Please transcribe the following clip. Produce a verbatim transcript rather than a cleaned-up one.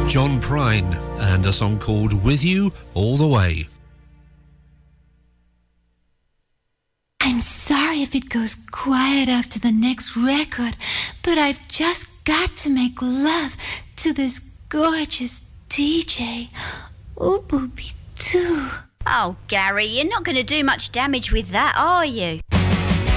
John Prine and a song called With You All the Way. I'm sorry if it goes quiet after the next record, but I've just got to make love to this gorgeous D J. Ooh, booby, too. Oh, Gary, you're not going to do much damage with that, are you?